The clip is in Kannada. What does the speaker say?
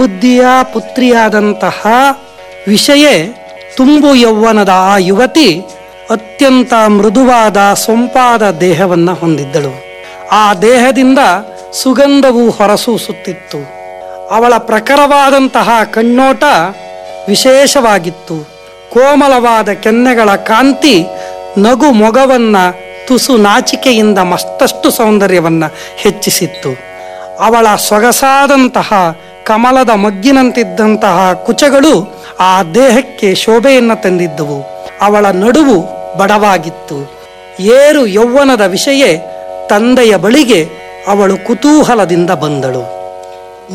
ಬುದ್ಧಿಯ ಪುತ್ರಿಯಾದಂತಹ ವಿಷಯ ತುಂಬು ಯೌವನದ ಆ ಯುವತಿ ಅತ್ಯಂತ ಮೃದುವಾದ ಸೊಂಪಾದ ದೇಹವನ್ನು ಹೊಂದಿದ್ದಳು. ಆ ದೇಹದಿಂದ ಸುಗಂಧವು ಹೊರಸೂಸುತ್ತಿತ್ತು. ಅವಳ ಪ್ರಖರವಾದಂತಹ ಕಣ್ಣೋಟ ವಿಶೇಷವಾಗಿತ್ತು. ಕೋಮಲವಾದ ಕೆನ್ನೆಗಳ ಕಾಂತಿ ನಗು ಮೊಗವನ್ನ ತುಸು ನಾಚಿಕೆಯಿಂದ ಮತ್ತಷ್ಟು ಸೌಂದರ್ಯವನ್ನು ಹೆಚ್ಚಿಸಿತ್ತು. ಅವಳ ಸೊಗಸಾದಂತಹ ಕಮಲದ ಮಗ್ಗಿನಂತಿದ್ದಂತಹ ಕುಚಗಳು ಆ ದೇಹಕ್ಕೆ ಶೋಭೆಯನ್ನು ತಂದಿದ್ದವು. ಅವಳ ನಡುವು ಬಡವಾಗಿತ್ತು. ಏರು ಯೌವನದ ವಿಷಯ ತಂದೆಯ ಬಳಿಗೆ ಅವಳು ಕುತೂಹಲದಿಂದ ಬಂದಳು.